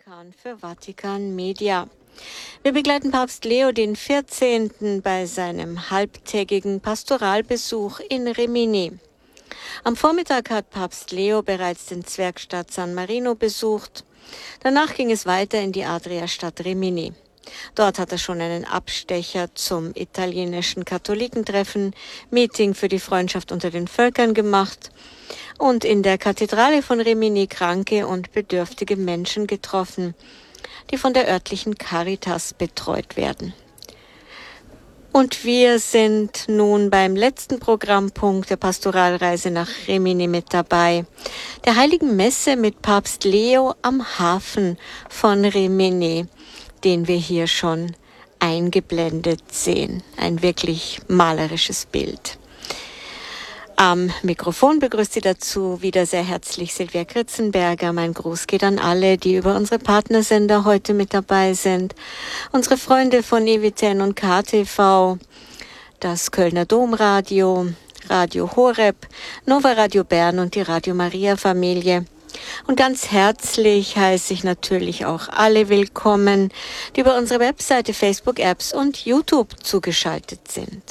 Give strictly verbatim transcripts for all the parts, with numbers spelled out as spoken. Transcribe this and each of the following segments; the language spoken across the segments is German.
Kahn für Vatikan Media. Wir begleiten Papst Leo den vierzehnten bei seinem halbtägigen Pastoralbesuch in Rimini. Am Vormittag hat Papst Leo bereits den Zwergstaat San Marino besucht. Danach ging es weiter in die Adriastadt Rimini. Dort hat er schon einen Abstecher zum italienischen Katholikentreffen, Meeting für die Freundschaft unter den Völkern gemacht und in der Kathedrale von Rimini kranke und bedürftige Menschen getroffen, die von der örtlichen Caritas betreut werden. Und wir sind nun beim letzten Programmpunkt der Pastoralreise nach Rimini mit dabei, der Heiligen Messe mit Papst Leo am Hafen von Rimini, den wir hier schon eingeblendet sehen. Ein wirklich malerisches Bild. Am Mikrofon begrüßt Sie dazu wieder sehr herzlich Silvia Kritzenberger. Mein Gruß geht an alle, die über unsere Partnersender heute mit dabei sind. Unsere Freunde von E W T N und K T V, das Kölner Domradio, Radio Horeb, Nova Radio Bern und die Radio Maria Familie. Und ganz herzlich heiße ich natürlich auch alle willkommen, die über unsere Webseite, Facebook-Apps und YouTube zugeschaltet sind.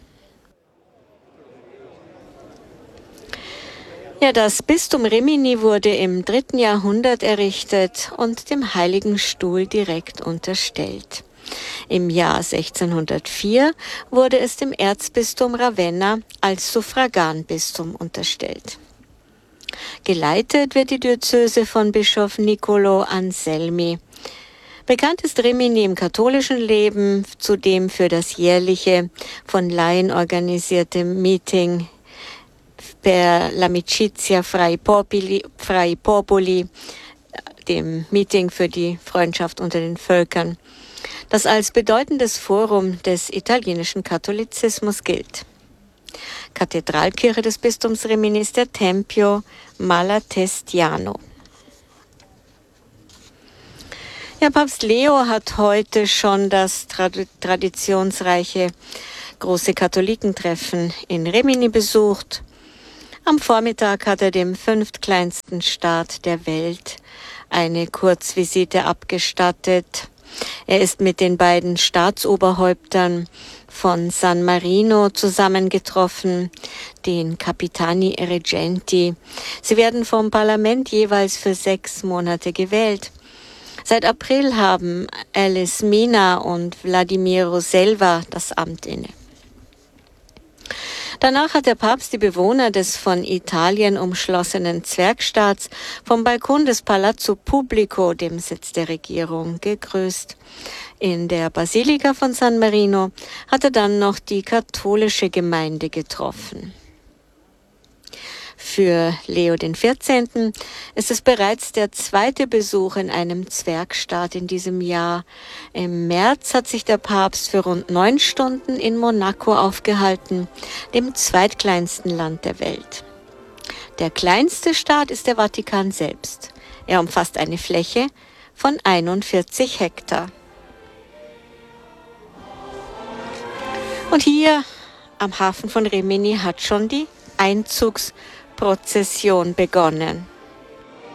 Ja, das Bistum Rimini wurde im dritten Jahrhundert errichtet und dem Heiligen Stuhl direkt unterstellt. Im Jahr sechzehnhundertvier wurde es dem Erzbistum Ravenna als Suffraganbistum unterstellt. Geleitet wird die Diözese von Bischof Niccolò Anselmi. Bekannt ist Rimini im katholischen Leben, zudem für das jährliche von Laien organisierte Meeting per l'Amicizia fra i Popoli, fra i Popoli, dem Meeting für die Freundschaft unter den Völkern, das als bedeutendes Forum des italienischen Katholizismus gilt. Kathedralkirche des Bistums Rimini ist der Tempio Malatestiano. Ja, Papst Leo hat heute schon das trad- traditionsreiche große Katholikentreffen in Rimini besucht. Am Vormittag hat er dem fünftkleinsten Staat der Welt eine Kurzvisite abgestattet. Er ist mit den beiden Staatsoberhäuptern von San Marino zusammengetroffen, den Capitani Reggenti. Sie werden vom Parlament jeweils für sechs Monate gewählt. Seit April haben Alice Mina und Vladimiro Selva das Amt inne. Danach hat der Papst die Bewohner des von Italien umschlossenen Zwergstaats vom Balkon des Palazzo Pubblico, dem Sitz der Regierung, gegrüßt. In der Basilika von San Marino hat er dann noch die katholische Gemeinde getroffen. Für Leo den vierzehnten ist es bereits der zweite Besuch in einem Zwergstaat in diesem Jahr. Im März hat sich der Papst für rund neun Stunden in Monaco aufgehalten, dem zweitkleinsten Land der Welt. Der kleinste Staat ist der Vatikan selbst. Er umfasst eine Fläche von einundvierzig Hektar. Und hier am Hafen von Rimini hat schon die Einzugsprozession begonnen.